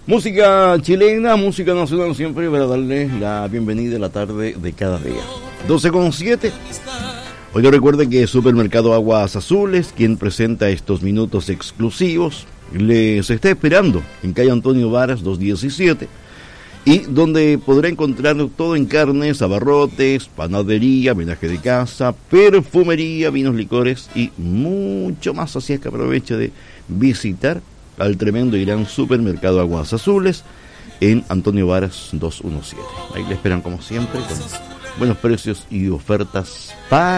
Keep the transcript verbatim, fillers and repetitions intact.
Música chilena, música nacional siempre para darle la bienvenida a la tarde de cada día. doce con siete. Oiga, recuerden que Supermercado Aguas Azules, quien presenta estos minutos exclusivos, les está esperando en calle Antonio Varas doscientos diecisiete, y donde podrá encontrar todo en carnes, abarrotes, panadería, menaje de casa, perfumería, vinos, licores y mucho más. Así es que aproveche de visitar al tremendo y gran Supermercado Aguas Azules en Antonio Varas doscientos diecisiete. Ahí le esperan como siempre con buenos precios y ofertas para